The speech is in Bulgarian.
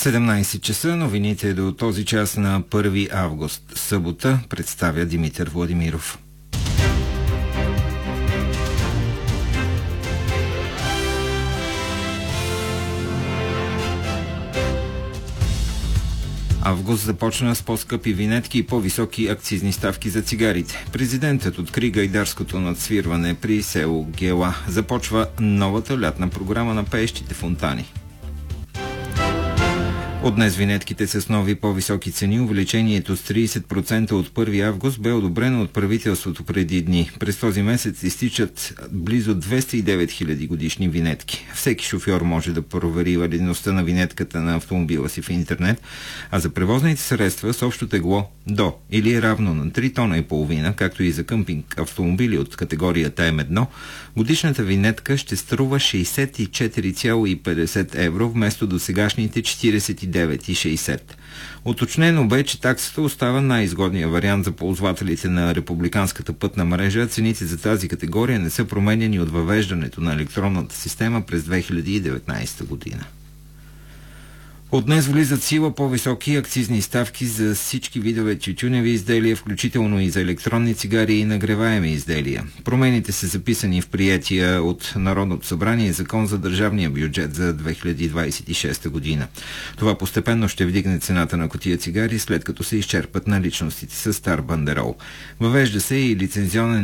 17 часа, новините до този час на 1 август, събота, представя Димитър Владимиров. Август започна с по-скъпи винетки и по-високи акцизни ставки за цигарите. Президентът откри гайдарското надсвирване при село Гела. Започва новата лятна програма на пеещите фонтани. От днес винетките с нови по-високи цени, увеличението с 30% от 1 август бе одобрено от правителството преди дни. През този месец изтичат близо 209 000 годишни винетки. Всеки шофьор може да провери валидността на винетката на автомобила си в интернет, а за превозните средства с общо тегло до или равно на 3 тона и половина, както и за къмпинг автомобили от категорията М1, годишната винетка ще струва 64,50 евро вместо досегашните 49,60. Уточнено бе, че таксата остава най-изгодният вариант за ползвателите на републиканската пътна мрежа. Цените за тази категория не са променени от въвеждането на електронната система през 2019 година. От днес влизат в сила по-високи акцизни ставки за всички видове тютюневи изделия, включително и за електронни цигари и нагреваеми изделия. Промените са записани в приетия от Народното събрание закон за държавния бюджет за 2026 година. Това постепенно ще вдигне цената на кутия цигари, след като се изчерпат наличностите с стар бандерол. Въвежда се и лицензионен